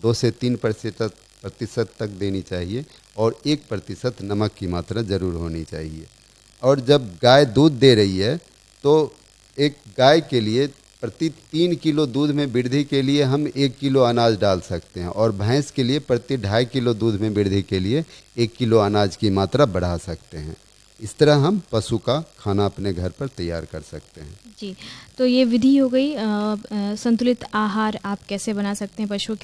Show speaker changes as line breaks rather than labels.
2 से 3% तक देनी चाहिए और 1% नमक की मात्रा ज़रूर होनी चाहिए। और जब गाय दूध दे रही है तो एक गाय के लिए प्रति 3 किलो दूध में वृद्धि के लिए हम 1 किलो अनाज डाल सकते हैं, और भैंस के लिए प्रति 2.5 किलो दूध में वृद्धि के लिए 1 किलो अनाज की मात्रा बढ़ा सकते हैं। इस तरह हम पशु का खाना अपने घर पर तैयार कर सकते हैं।
जी, तो ये विधि हो गई संतुलित आहार आप कैसे बना सकते हैं पशुओं के